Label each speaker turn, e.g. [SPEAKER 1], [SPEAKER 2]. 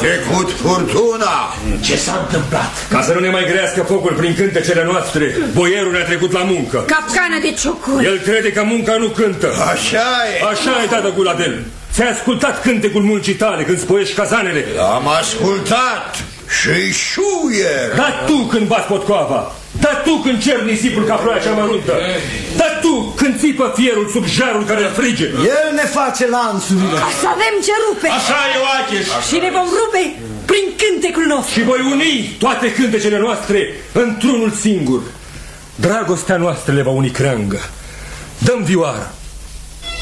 [SPEAKER 1] trecut furtuna.
[SPEAKER 2] Ce s-a întâmplat?
[SPEAKER 3] Ca să nu ne mai grească focul prin cântecele noastre, boierul ne-a trecut la muncă.
[SPEAKER 4] Capcană de ciocuri.
[SPEAKER 3] El crede că munca nu cântă.
[SPEAKER 1] Așa e.
[SPEAKER 3] Așa e, tată Guladel. Ți-ai ascultat cântecul muncii tale când spoiești cazanele?
[SPEAKER 1] Am ascultat și șuier.
[SPEAKER 3] Dar tu când bați potcoava, dar tu când cer nisipul ca ploaia cea măruntă, dar tu când țipă fierul sub jarul care îl frige.
[SPEAKER 5] El ne face lanțurile.
[SPEAKER 4] Ca să avem ce rupe.
[SPEAKER 2] Așa e, Oacheș.
[SPEAKER 4] Și ne vom rupe prin cântecul nostru.
[SPEAKER 3] Și voi uni toate cântecele noastre într-unul singur. Dragostea noastră le va uni creangă. Dăm vioară.